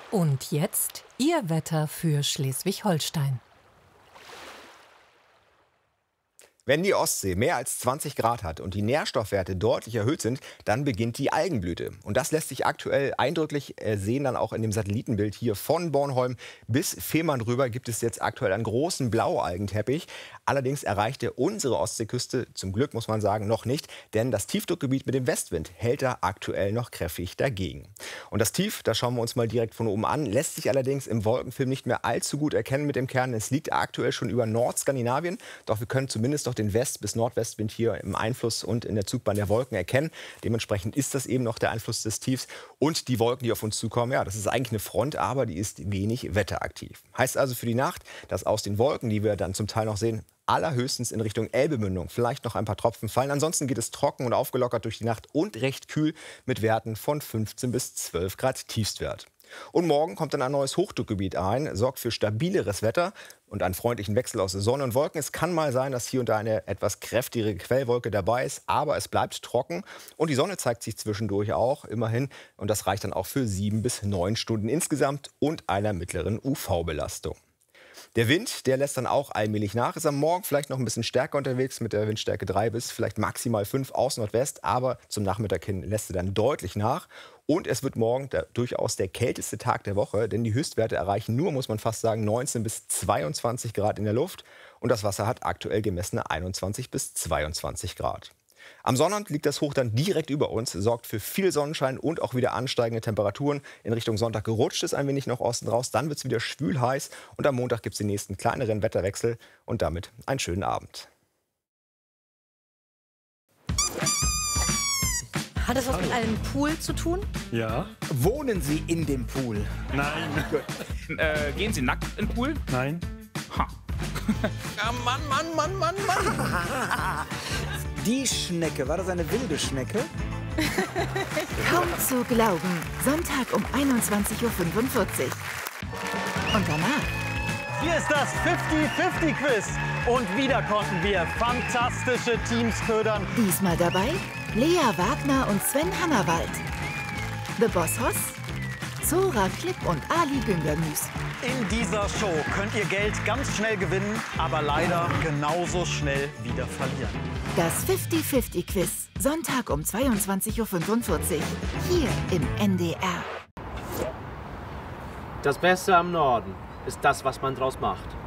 Und jetzt Ihr Wetter für Schleswig-Holstein. Wenn die Ostsee mehr als 20 Grad hat und die Nährstoffwerte deutlich erhöht sind, dann beginnt die Algenblüte. Und das lässt sich aktuell eindrücklich sehen, dann auch in dem Satellitenbild hier von Bornholm bis Fehmarn rüber gibt es jetzt aktuell einen großen Blaualgenteppich. Allerdings erreicht er unsere Ostseeküste, zum Glück muss man sagen, noch nicht, denn das Tiefdruckgebiet mit dem Westwind hält da aktuell noch kräftig dagegen. Und das Tief, das schauen wir uns mal direkt von oben an, lässt sich allerdings im Wolkenfilm nicht mehr allzu gut erkennen mit dem Kern. Es liegt aktuell schon über Nordskandinavien, doch wir können zumindest noch den West- bis Nordwestwind hier im Einfluss und in der Zugbahn der Wolken erkennen. Dementsprechend ist das eben noch der Einfluss des Tiefs. Und die Wolken, die auf uns zukommen, ja, das ist eigentlich eine Front, aber die ist wenig wetteraktiv. Heißt also für die Nacht, dass aus den Wolken, die wir dann zum Teil noch sehen, allerhöchstens in Richtung Elbemündung vielleicht noch ein paar Tropfen fallen. Ansonsten geht es trocken und aufgelockert durch die Nacht und recht kühl mit Werten von 15 bis 12 Grad Tiefstwert. Und morgen kommt dann ein neues Hochdruckgebiet ein, sorgt für stabileres Wetter und einen freundlichen Wechsel aus Sonne und Wolken. Es kann mal sein, dass hier und da eine etwas kräftigere Quellwolke dabei ist, aber es bleibt trocken und die Sonne zeigt sich zwischendurch auch immerhin. Und das reicht dann auch für 7 bis 9 Stunden insgesamt und einer mittleren UV-Belastung. Der Wind, der lässt dann auch allmählich nach, ist am Morgen vielleicht noch ein bisschen stärker unterwegs mit der Windstärke 3 bis vielleicht maximal 5 aus Nordwest, aber zum Nachmittag hin lässt er dann deutlich nach. Und es wird morgen durchaus der kälteste Tag der Woche, denn die Höchstwerte erreichen nur, muss man fast sagen, 19 bis 22 Grad in der Luft und das Wasser hat aktuell gemessene 21 bis 22 Grad. Am Sonnabend liegt das Hoch dann direkt über uns, sorgt für viel Sonnenschein und auch wieder ansteigende Temperaturen. In Richtung Sonntag gerutscht es ein wenig nach Osten raus, dann wird es wieder schwül heiß und am Montag gibt es den nächsten kleineren Wetterwechsel und damit einen schönen Abend. Hat das was mit einem Pool zu tun? Ja. Wohnen Sie in dem Pool? Nein. Gehen Sie nackt in den Pool? Nein. Ha. Ja, Mann. Die Schnecke, war das eine wilde Schnecke? Kaum zu glauben. Sonntag um 21:45 Uhr. Und danach? Hier ist das 50-50-Quiz. Und wieder konnten wir fantastische Teams ködern. Diesmal dabei Lea Wagner und Sven Hannawald. The Boss Hoss, Zora Klipp und Ali Büngermüs. In dieser Show könnt ihr Geld ganz schnell gewinnen, aber leider genauso schnell wieder verlieren. Das 50-50-Quiz. Sonntag um 22:45 Uhr. Hier im NDR. Das Beste am Norden ist das, was man draus macht.